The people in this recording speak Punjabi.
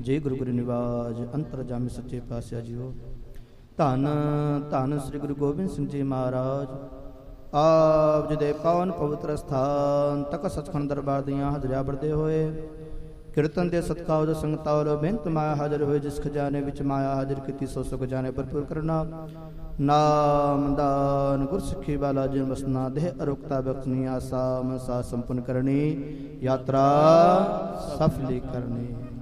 ਜੈ ਗੁਰੂ ਗੁਰੂ ਨਿਵਾਜ ਅੰਤਰ ਜਾਮੇ ਸੱਚੇ ਪਾਤਸ਼ਾਹ ਜੀਓ। ਧੰਨ ਧੰਨ ਸ੍ਰੀ ਗੁਰੂ ਗੋਬਿੰਦ ਸਿੰਘ ਜੀ ਮਹਾਰਾਜ ਆਪ ਜੀ ਦੇ ਪਾਵਨ ਪਵਿੱਤਰ ਸਥਾਨ ਤਖਤ ਸੱਚਖੰਡ ਦਰਬਾਰ ਦੀਆਂ ਹਾਜ਼ਰੀਆਂ ਭਰਦੇ ਹੋਏ ਕੀਰਤਨ ਦੇ ਸਤਿਕਾਰ ਸੰਗਤਾਂ ਬੇਨਤ ਮਾਇਆ ਹਾਜ਼ਰ ਹੋਏ। ਜਿਸ ਖਜ਼ਾਨੇ ਵਿੱਚ ਮਾਇਆ ਹਾਜ਼ਰ ਕੀਤੀ ਸੋ ਸੋ ਖਜ਼ਾਨੇ ਭਰਪੂਰ ਕਰਨਾ। ਨਾਮ ਦਾਨ ਗੁਰ ਸਿੱਖੀ ਵਾਲਾ ਜਨ ਵਸਨਾ ਦੇਹ ਅਰੁਕਤਾ ਬਖਸ਼ਨੀ ਆਸਾ ਮਸਾ ਸੰਪਨ ਕਰਨੀ ਯਾਤਰਾ ਸਫਲੀ ਕਰਨੀ।